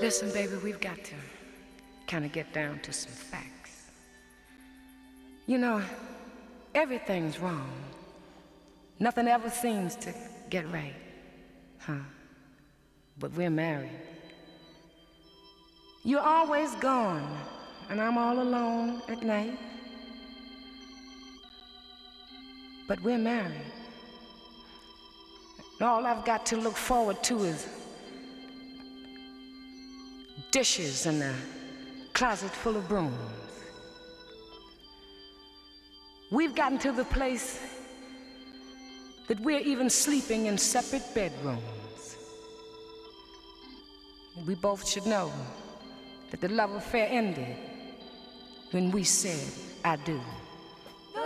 Listen, baby, we've got to kind of get down to some facts. You know, everything's wrong. Nothing ever seems to get right, huh? But we're married. You're always gone, and I'm all alone at night. But we're married. And all I've got to look forward to is dishes and a closet full of brooms. We've gotten to the place that we're even sleeping in separate bedrooms. We both should know that the love affair ended when we said, I do.